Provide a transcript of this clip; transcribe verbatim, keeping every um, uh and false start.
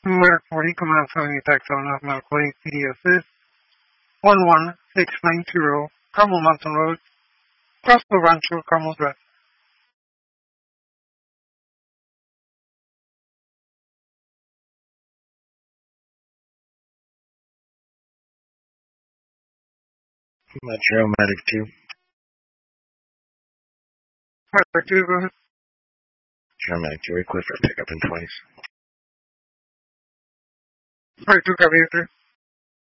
Mark forty, Command seventy, Taxi one half mile Clay, P D Assist, one one six nine zero, Carmel Mountain Road, Crossville Rancho, Carmel Drive. Metro Medic two. Medic two, go ahead. Metro Medic two, request for pickup in twenties. Medic two, copy three.